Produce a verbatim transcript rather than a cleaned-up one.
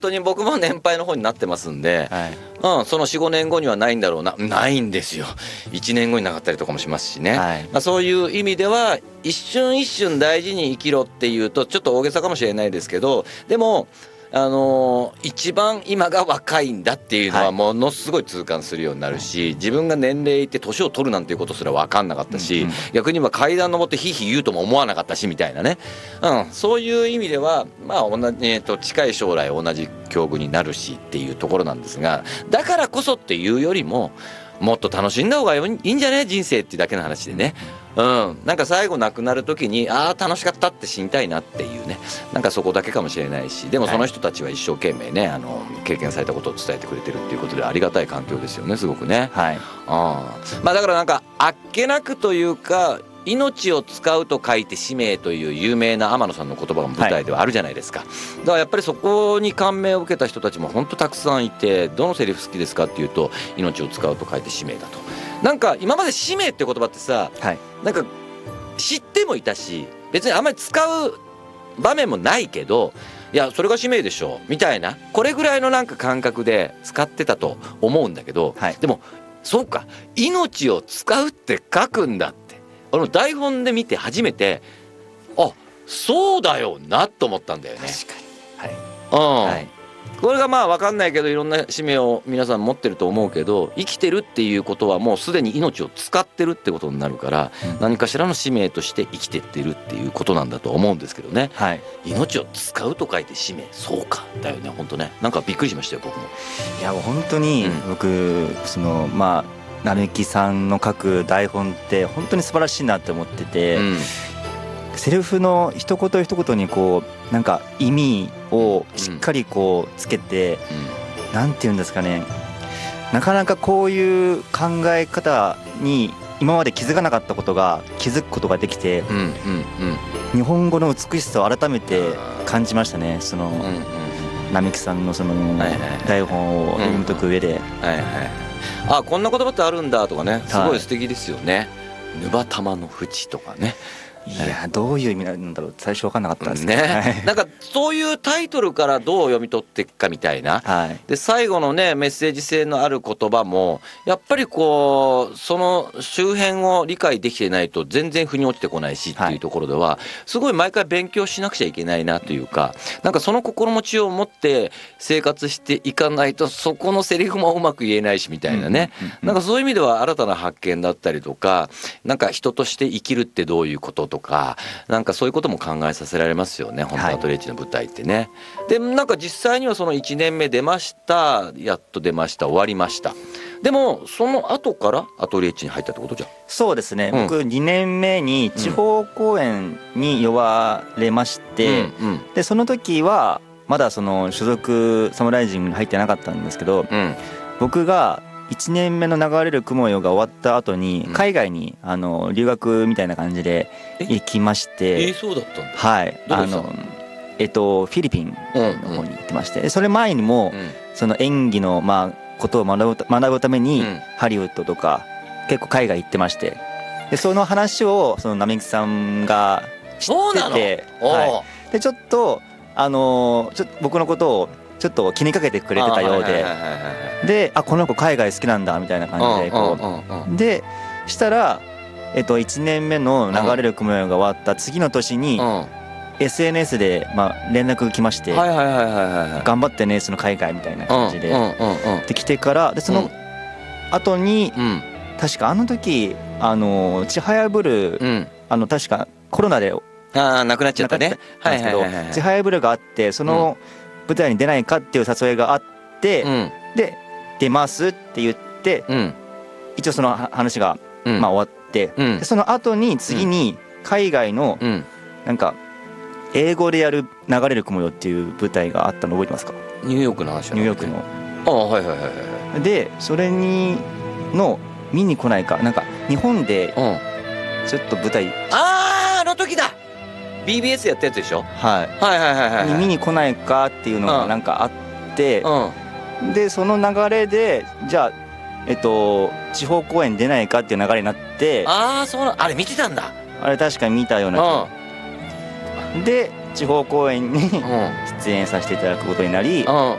当に僕も年配の方になってますんで、 はい、 うん、その よん,ご 年後にはないんだろうな、ないんですよ。いちねんごになかったりとかもしますしね、はい、まあ、そういう意味では一瞬一瞬大事に生きろっていうとちょっと大げさかもしれないですけど、でもあのー、一番今が若いんだっていうのはものすごい痛感するようになるし、はい、自分が年齢いって年を取るなんていうことすら分かんなかったし、うんうん、逆には階段登ってヒーヒー言うとも思わなかったしみたいなね、うん、そういう意味ではまあ同じ、えーと、近い将来同じ境遇になるしっていうところなんですが、だからこそっていうよりももっと楽しんだ方がいいんじゃね人生っていうだけの話でね、うん、なんか最後亡くなる時にああ楽しかったって死にたいなっていうね、なんかそこだけかもしれないし、でもその人たちは一生懸命ね、あの経験されたことを伝えてくれてるっていうことでありがたい環境ですよね、すごくね、はい、あ、まあ、だからなんかあっけなくというか、命を使うと書いて使命という有名な天野さんの言葉が舞台ではあるじゃないですか、はい、だからやっぱりそこに感銘を受けた人たちも本当たくさんいて、どのセリフ好きですかっていうと命を使うと書いて使命だと。なんか今まで使命って言葉ってさ、はい、なんか知ってもいたし別にあんまり使う場面もないけど、いやそれが使命でしょみたいな、これぐらいのなんか感覚で使ってたと思うんだけど、はい、でもそうか、命を使うって書くんだってあの台本で見て初めて、あ、そうだよなと思ったんだよね。確かに、はい、うん、はい、これがまあ分かんないけどいろんな使命を皆さん持ってると思うけど、生きてるっていうことはもうすでに命を使ってるってことになるから、うん、何かしらの使命として生きてってるっていうことなんだと思うんですけどね、はい、命を使うと書いて使命、そうかだよね、本当ね、なんかびっくりしましたよ僕も。 いや本当に僕、うん、そのまあ並木さんの書く台本って本当に素晴らしいなって思ってて、うん、セリフの一言一言にこうなんか意味をしっかりこうつけて、うん、なんていうんですかね、なかなかこういう考え方に今まで気づかなかったことが気づくことができて、うんうんうん、日本語の美しさを改めて感じましたね。その、うんうん、並木さんのその台本を読み解く上で、はいはい、 あ、こんな言葉ってあるんだとかね、すごい素敵ですよね、はい、ぬばたまの淵とかね。 いやどういう意味なんだろう最初分かんなかったんですね、はい、なんかそういうタイトルからどう読み取っていくかみたいな、はい、で最後のねメッセージ性のある言葉もやっぱりこうその周辺を理解できてないと全然腑に落ちてこないしっていうところではすごい毎回勉強しなくちゃいけないなというか、なんかその心持ちを持って生活していかないとそこのセリフもうまく言えないしみたいなね、なんかそういう意味では新たな発見だったりとか、なんか人として生きるってどういうこととか、なんかそういうことも考えさせられますよね、本当アトリエッチの舞台ってね、はい、でなんか実際にはそのいちねんめ出ました、やっと出ました、終わりました。でもその後からアトリエッチに入ったってことじゃん。 そうですね、うん、僕にねんめに地方公演に呼ばれまして、うんうん、でその時はまだその所属サムライジングに入ってなかったんですけど、うん、僕がいちねんめの流れる雲よが終わった後に海外にあの留学みたいな感じで行きまして、 ええそうだったんだ。 はい、あのえっとフィリピンの方に行ってまして、それ前にもその演技のまあことを学ぶ学ぶためにハリウッドとか結構海外行ってまして、でその話をその並木さんが知ってて、はい、でちょっとあのちょっと僕のことをちょっと気にかけてくれてたようで、で、あ、この子海外好きなんだみたいな感じでこうでしたら、えっといちねんめの流れる雲よが終わった次の年に エスエヌエス でまあ連絡が来まして、頑張ってねその海外みたいな感じでで来てから、でその後に確かあの時あのちはやぶるあの確かコロナであなくなっちゃったね。 ちはやぶるがあって、その舞台に出ないかっていう誘いがあって、うん、で出ますって言って、うん、一応その話が、うん、まあ終わって、うん、でその後に次に海外の、うん、なんか英語でやる流れる雲よっていう舞台があったの覚えてますか？ ニューヨークの話。 ニューヨークの。 ああはいはいはいはい。 でそれにの見に来ないか、なんか日本でちょっと舞台、うん、 あああの時だ。ビービーエス やったやつでしょ、はい、はいはいはいはいに見に来ないかっていうのがなんかあって、うん、でその流れでじゃあえっと地方公演出ないかっていう流れになって、 ああそうな、あれ見てたんだ。 あれ確かに見たような、うん、で地方公演に出演させていただくことになり、